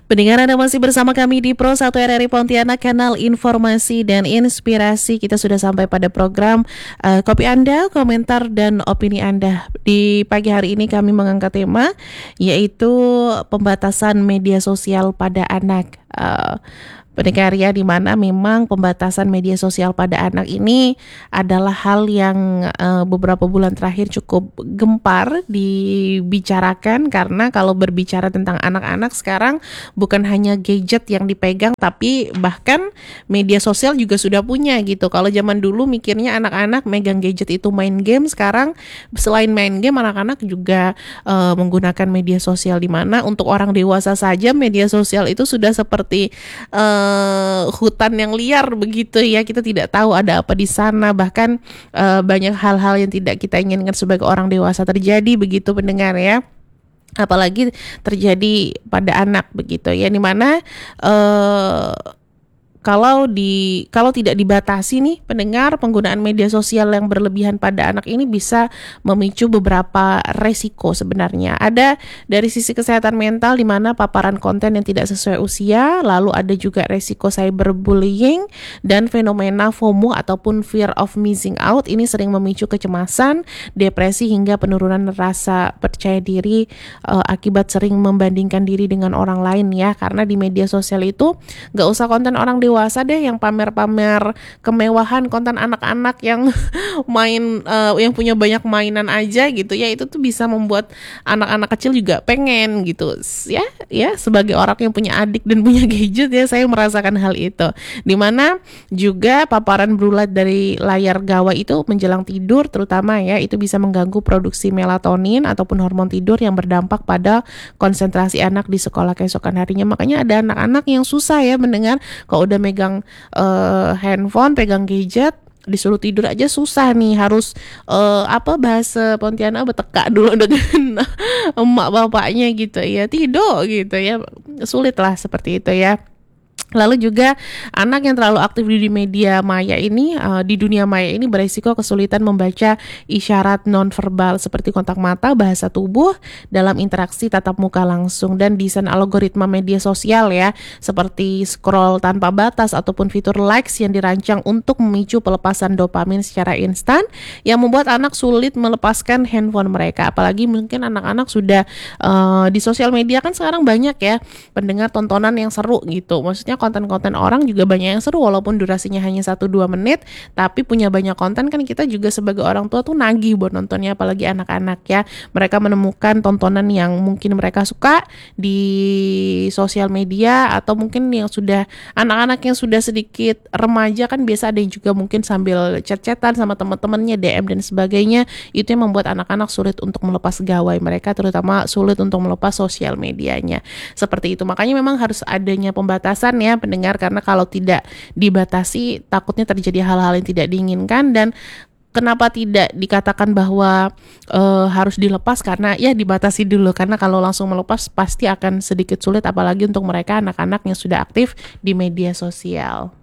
Pendengar, Anda masih bersama kami di Pro 1 RRI Pontianak, kanal informasi dan inspirasi. Kita sudah sampai pada program Kopi Anda, Komentar dan Opini Anda. Di pagi hari ini kami mengangkat tema yaitu pembatasan media sosial pada anak. Pendengar ya, di mana memang pembatasan media sosial pada anak ini adalah hal yang beberapa bulan terakhir cukup gempar dibicarakan, karena kalau berbicara tentang anak-anak sekarang bukan hanya gadget yang dipegang, tapi bahkan media sosial juga sudah punya gitu. Kalau zaman dulu mikirnya anak-anak megang gadget itu main game, sekarang selain main game anak-anak juga menggunakan media sosial, di mana untuk orang dewasa saja media sosial itu sudah seperti hutan yang liar begitu ya. Kita tidak tahu ada apa di sana, bahkan banyak hal-hal yang tidak kita inginkan sebagai orang dewasa terjadi begitu, pendengar ya, apalagi terjadi pada anak begitu ya, dimana kalau tidak dibatasi nih pendengar, penggunaan media sosial yang berlebihan pada anak ini bisa memicu beberapa resiko sebenarnya. Ada dari sisi kesehatan mental, di mana paparan konten yang tidak sesuai usia, lalu ada juga resiko cyberbullying dan fenomena FOMO ataupun fear of missing out. Ini sering memicu kecemasan, depresi hingga penurunan rasa percaya diri akibat sering membandingkan diri dengan orang lain ya. Karena di media sosial itu gak usah konten orang dewasa deh yang pamer-pamer kemewahan, konten anak-anak yang yang punya banyak mainan aja gitu ya, itu tuh bisa membuat anak-anak kecil juga pengen gitu ya. Sebagai orang yang punya adik dan punya gadget ya, saya merasakan hal itu, dimana juga paparan berulat dari layar gawai itu menjelang tidur terutama ya, itu bisa mengganggu produksi melatonin ataupun hormon tidur yang berdampak pada konsentrasi anak di sekolah keesokan harinya. Makanya ada anak-anak yang susah ya mendengar, kalau udah megang handphone, pegang gadget, disuruh tidur aja susah nih, harus bahasa Pontianak beteka dulu dengan emak bapaknya gitu ya, tidur gitu ya, sulit lah seperti itu ya. Lalu juga anak yang terlalu aktif di media maya ini, di dunia maya ini beresiko kesulitan membaca isyarat nonverbal seperti kontak mata, bahasa tubuh dalam interaksi tatap muka langsung. Dan desain algoritma media sosial ya, seperti scroll tanpa batas ataupun fitur likes yang dirancang untuk memicu pelepasan dopamin secara instan, yang membuat anak sulit melepaskan handphone mereka. Apalagi mungkin anak-anak sudah di sosial media kan sekarang banyak ya pendengar tontonan yang seru gitu. Maksudnya konten-konten orang juga banyak yang seru, walaupun durasinya hanya 1-2 menit, tapi punya banyak konten kan, kita juga sebagai orang tua tuh nagih buat nontonnya, apalagi anak-anak ya. Mereka menemukan tontonan yang mungkin mereka suka di sosial media, atau mungkin yang sudah anak-anak yang sudah sedikit remaja kan biasa ada yang juga mungkin sambil chat-chatan sama teman-temannya, DM dan sebagainya. Itu yang membuat anak-anak sulit untuk melepas gawai mereka, terutama sulit untuk melepas sosial medianya. Seperti itu. Makanya memang harus adanya pembatasan ya pendengar, karena kalau tidak dibatasi takutnya terjadi hal-hal yang tidak diinginkan. Dan kenapa tidak dikatakan bahwa harus dilepas, karena ya dibatasi dulu, karena kalau langsung melepas pasti akan sedikit sulit, apalagi untuk mereka anak-anak yang sudah aktif di media sosial.